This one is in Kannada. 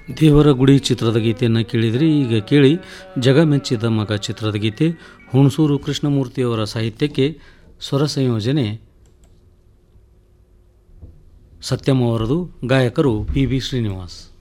ದೇವರ ಗುಡಿ ಚಿತ್ರದ ಗೀತೆಯನ್ನು ಕೇಳಿದ್ರಿ. ಈಗ ಕೇಳಿ ಜಗಮೆಚ್ಚಿದ ಮಗ ಚಿತ್ರದ ಗೀತೆ. ಹುಣಸೂರು ಕೃಷ್ಣಮೂರ್ತಿಯವರ ಸಾಹಿತ್ಯಕ್ಕೆ ಸ್ವರ ಸಂಯೋಜನೆ ಸತ್ಯಂ ಅವರದು, ಗಾಯಕರು ಪಿ ಬಿ ಶ್ರೀನಿವಾಸ್.